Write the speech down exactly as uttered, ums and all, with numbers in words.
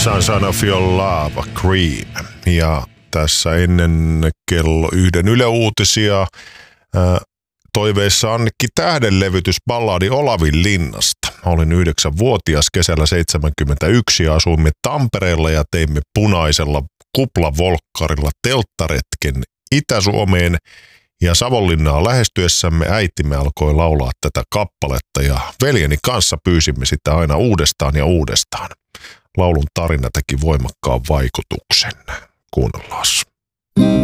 Sunshine of Your Love, Cream. Ja tässä ennen kello yhden Yle Uutisia ää, toiveissa Annikki Tähden levytys balladi Olavin linnasta. Olin yhdeksänvuotias kesällä seitsemänkymmentäyksi ja asuimme Tampereella ja teimme punaisella kuplavolkkarilla telttaretken Itä-Suomeen. Ja Savonlinnaa lähestyessämme äitimme alkoi laulaa tätä kappaletta ja veljeni kanssa pyysimme sitä aina uudestaan ja uudestaan. Laulun tarina teki voimakkaan vaikutuksen. Kuunnellaan.